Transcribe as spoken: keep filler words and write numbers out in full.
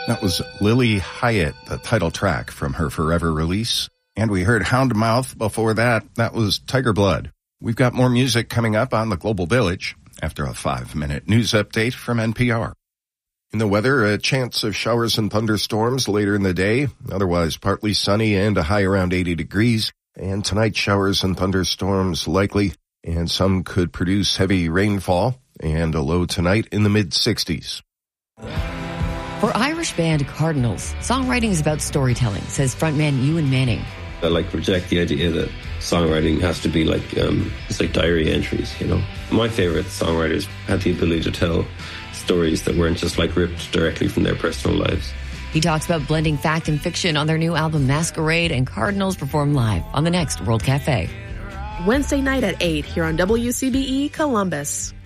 That was Lily Hyatt, the title track from her Forever release. And we heard Houndmouth before that. That was Tiger Blood. We've got more music coming up on the Global Village after a five-minute news update from N P R. In the weather, a chance of showers and thunderstorms later in the day. Otherwise, partly sunny and a high around eighty degrees. And tonight, showers and thunderstorms likely, and some could produce heavy rainfall, and a low tonight in the mid-sixties. For Irish band Cardinals, songwriting is about storytelling, says frontman Ewan Manning. I like reject the idea that songwriting has to be like, um, it's like diary entries, you know. My favorite songwriters had the ability to tell stories that weren't just like ripped directly from their personal lives. He talks about blending fact and fiction on their new album Masquerade, and Cardinals perform live on the next World Cafe. Wednesday night at eight here on W C B E Columbus.